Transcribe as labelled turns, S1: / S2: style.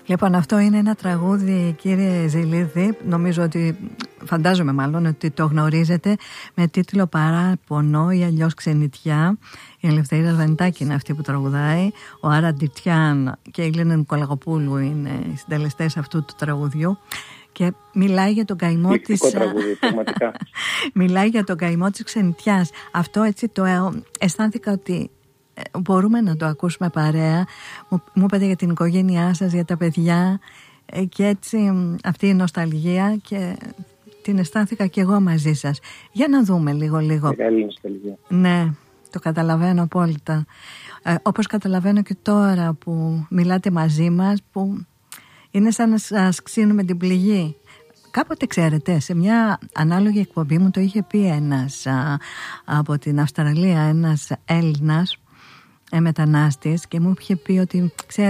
S1: Λοιπόν, αυτό είναι ένα τραγούδι, κύριε Ζηλίδη, νομίζω ότι, φαντάζομαι μάλλον ότι το γνωρίζετε, με τίτλο «Παράπονο» ή αλλιώς «Ξενιτιά». Η Ελευθερία Αρβανιτάκη είναι αυτή που τραγουδάει, ο Άρα Ντιτιάν και η Ελένη Νικολαγοπούλου είναι οι συντελεστές αυτού του τραγουδιού. Και μιλάει για τον καημό της. Μιλάει για τον καημό της ξενιτιάς. Αυτό έτσι το αισθάνθηκα ότι μπορούμε να το ακούσουμε παρέα. Μου είπατε για την οικογένειά σας, για τα παιδιά, και έτσι αυτή η νοσταλγία, και την αισθάνθηκα και εγώ μαζί σας. Για να δούμε λίγο.
S2: Μεγάλη νοσταλγία.
S1: Ναι, το καταλαβαίνω απόλυτα. Όπως καταλαβαίνω και τώρα που μιλάτε μαζί μας, που είναι σαν να σας ξύνουμε την πληγή. Κάποτε, ξέρετε, σε μια ανάλογη εκπομπή μου το είχε πει ένας από την Αυστραλία, ένας Έλληνας μετανάστης, και μου είχε πει ότι, ξέρετε,